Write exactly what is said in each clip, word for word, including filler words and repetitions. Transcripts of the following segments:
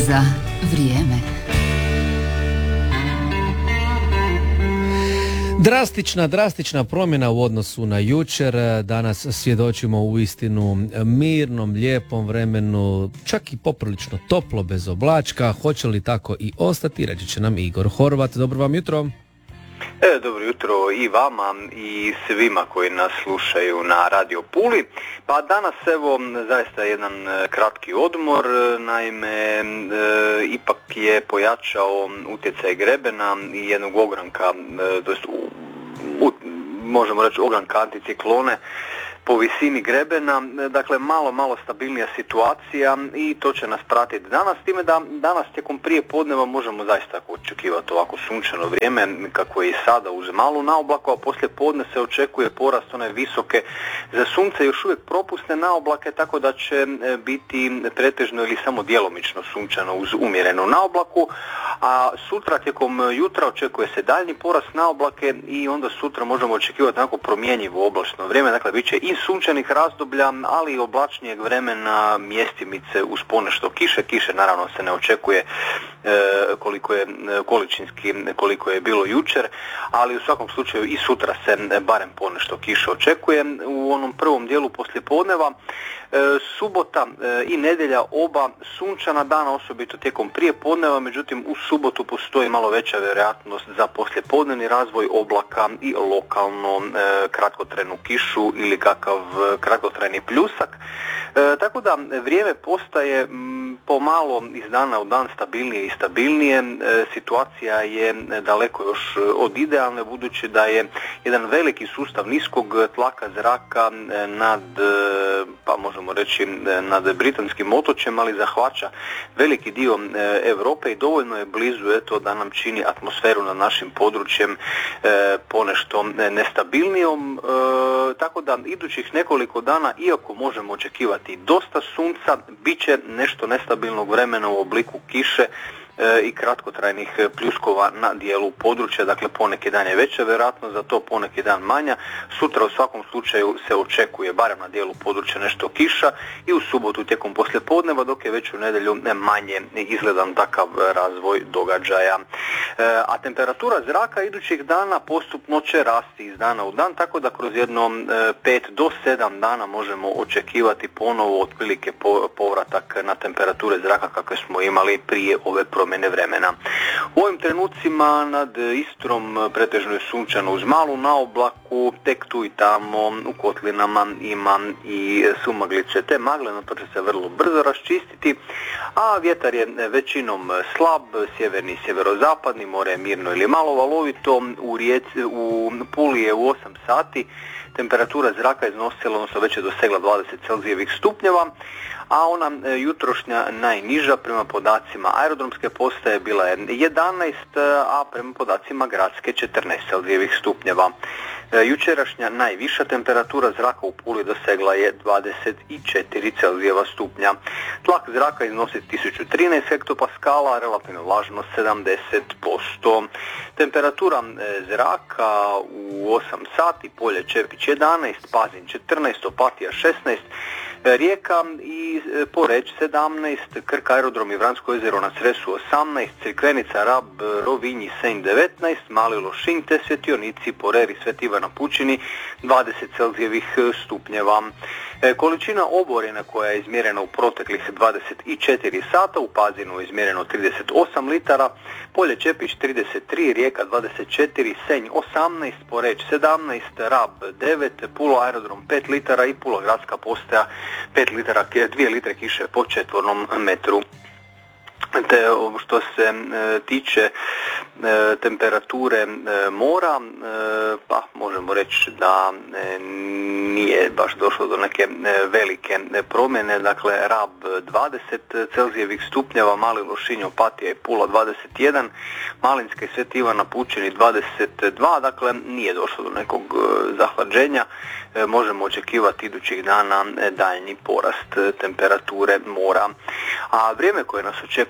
za vrijeme. Drastična, drastična promjena u odnosu na jučer. Danas svjedočimo uistinu mirnom, lijepom vremenu, čak i poprilično toplo, bez oblačka. Hoće li tako i ostati, reći će nam Igor Horvat. Dobro vam jutro. E, dobro jutro i vama i svima koji nas slušaju na Radio Puli. Pa danas evo zaista jedan kratki odmor, naime e, ipak je pojačao utjecaj grebena i jednog ogranka, e, to jest u, u, možemo reći ogranka anticiklone po visini grebena, dakle malo, malo stabilnija situacija i to će nas pratiti danas, time da danas tijekom prije podneva možemo zaista očekivati ovako sunčano vrijeme kako je i sada uz malu naoblaku, a poslije podne se očekuje porast one visoke za sunce još uvijek propusne naoblake, tako da će biti pretežno ili samo djelomično sunčano uz umjerenu naoblaku, a sutra tijekom jutra očekuje se daljnji porast naoblake i onda sutra možemo očekivati onako promjenjivo oblačno vrijeme, dakle bit će i sunčanih razdoblja, ali i oblačnijeg vremena, mjestimice uz ponešto kiše. Kiše naravno se ne očekuje e, koliko je količinski koliko je bilo jučer, ali u svakom slučaju i sutra se barem ponešto kiše očekuje. U onom prvom dijelu poslijepodneva e, subota e, i nedjelja oba sunčana dana, osobito tijekom prije podneva, međutim u subotu postoji malo veća vjerojatnost za poslijepodnevni razvoj oblaka i lokalno e, kratkotrajnu kišu ili kakav kratkotrajni pljusak. E, tako da vrijeme postaje m, pomalo iz dana u dan stabilnije i stabilnije. E, situacija je daleko još od idealne, budući da je jedan veliki sustav niskog tlaka zraka nad, pa možemo reći, nad britanskim otočjem, ali zahvaća veliki dio Europe i dovoljno je blizu eto da nam čini atmosferu nad našim područjem e, ponešto nestabilnijom. E, tako da idućih nekoliko dana, iako možemo očekivati dosta sunca, bit će nešto nestabilnog vremena u obliku kiše e, i kratkotrajnih pljuskova na dijelu područja, dakle poneki dan je veća vjerojatnost za to, poneki dan manja. Sutra u svakom slučaju se očekuje barem na dijelu područja nešto kiša i u subotu tijekom poslijepodneva, dok je već u nedjelju manje izgledan takav razvoj događaja. E, a temperatura zraka idućih dana postupno će rasti iz dana u dan, tako da kroz jedno pet do sedam dana možemo očekivati ponovo otprilike povratak na temperature zraka kakve smo imali prije ove promjene vremena. U ovim trenucima nad Istrom pretežno je sunčano uz malu naoblaku, tek tu i tamo u kotlinama ima i sumaglice te magle, no to će se vrlo brzo raščistiti, a vjetar je većinom slab, sjeverni i sjeverozapadni, more je mirno ili malo valovito. U, Rijeci, u Puli je u osam sati temperatura zraka iznosila, odnosno već je dosegla dvadeset Celzijevih stupnjeva, a ona jutrošnja najniža prema podacima aerodromske postaje bila je jedanaest, a prema podacima gradske četrnaest Celzijevih stupnjeva. Jučerašnja najviša temperatura zraka u Puli dosegla je dvadeset četiri Celzijeva stupnja. Tlak zraka iznosi tisuću trinaest hektopaskala, relativna vlažnost sedamdeset posto. Temperatura zraka u osam sati, Polje Čepić jedanaest, Pazin četrnaest, Opatija šesnaest, Rijeka i Poreč sedamnaest, Krk aerodrom i Vransko jezero na Cresu osamnaest, Crikvenica, Rab, Rovinj i Senj devetnaest, Mali Lošinj te Svetionici, Porer i Sveti Ivan na Pučini dvadeset Celzijevih stupnjeva. E, količina oborina koja je izmjerena u proteklih dvadeset četiri sata, u Pazinu je izmjereno trideset osam litara, Polje Čepić trideset tri, Rijeka dvadeset četiri, Senj osamnaest, Poreč sedamnaest, Rab devet, Pula aerodrom pet litara i Pula gradska postaja pet litara, dvije litre kiše po četvornom metru. Te što se e, tiče e, temperature e, mora, e, pa možemo reći da e, nije baš došlo do neke e, velike promjene. Dakle, Rab dvadeset Celzijevih stupnjeva, Mali Lošinj, Opatija i Pula dvadeset jedan, Malinska i Sveti Ivan na Pučini dvadeset dva, dakle nije došlo do nekog e, zahlađenja. E, možemo očekivati idućih dana e, daljnji porast e, temperature mora. A vrijeme koje nas očekuje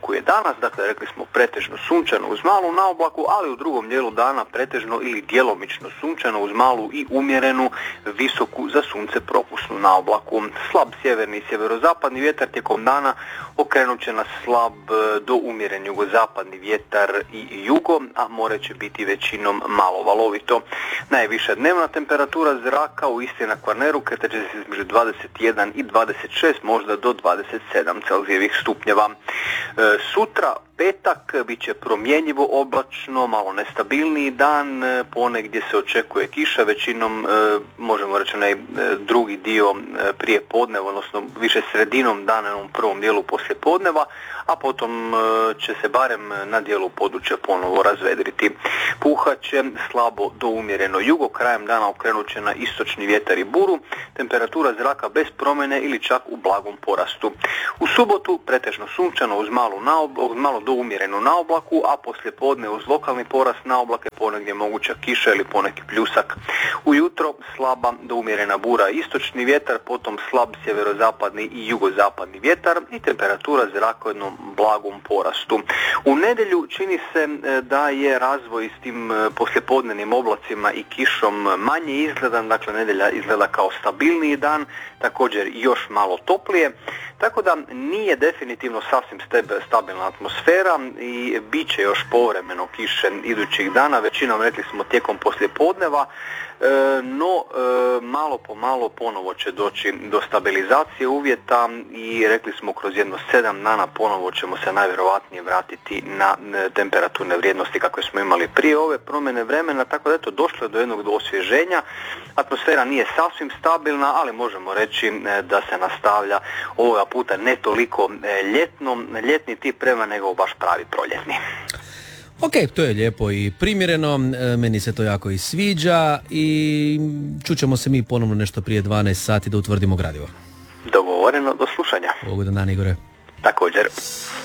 očekuje danas. Dakle, rekli smo pretežno sunčano uz malu naoblaku, ali u drugom dijelu dana pretežno ili djelomično sunčano uz malu i umjerenu visoku za sunce propusnu naoblaku. Slab sjeverni i sjeverozapadni vjetar tijekom dana okrenut će na slab do umjeren jugozapadni vjetar i jugo, a more će biti većinom malo valovito. Najviša dnevna temperatura zraka u Istri na Kvarneru kretat će se između dvadeset jedan i dvadeset šest, možda do dvadeset sedam Celzijevih stupnjeva. E, sutra petak bit će promjenjivo oblačno, malo nestabilniji dan, ponegdje se očekuje kiša, većinom e, možemo reći onaj e, drugi dio e, prije podneva, odnosno više sredinom dana, u prvom dijelu poslije podneva, a potom e, će se barem na dijelu područja ponovo razvedriti. Puhat će slabo do umjereno jugo, krajem dana okrenut će na istočni vjetar i buru, temperatura zraka bez promjene ili čak u blagom porastu. U subotu pretežno sunčano uz malu naoblaku, malo do umjerenu naoblaku, a poslije podne uz lokalni porast naoblake, ponegdje moguća kiša ili poneki pljusak. Ujutro slaba do umjerena bura istočni vjetar, potom slab sjeverozapadni i jugozapadni vjetar i temperatura zraka u jednom blagom porastu. U nedjelju čini se da je razvoj s tim poslijepodnenim oblacima i kišom manje izgledan, dakle nedjelja izgleda kao stabilniji dan, također još malo toplije, tako da nije definitivno sasvim stabilna atmosfera i bit će još povremeno kiše idućih dana, većinom rekli smo tijekom poslijepodneva, e, no e, malo po malo ponovo će doći do stabilizacije uvjeta i rekli smo kroz jedno sedam dana ponovo ćemo se najvjerojatnije vratiti na temperaturne vrijednosti kakve smo imali prije ove promjene vremena, tako da eto došlo je do jednog do osvježenja. Atmosfera nije sasvim stabilna, ali možemo reći da se nastavlja ovoga puta ne toliko ljetno, ljetni tip vremena nego baš pravi proljetni. Ok, to je lijepo i primjereno, meni se to jako i sviđa i čućemo se mi ponovno nešto prije dvanaest sati da utvrdimo gradivo. Dogovoreno, do slušanja. Ugodan dan, Igore. Također.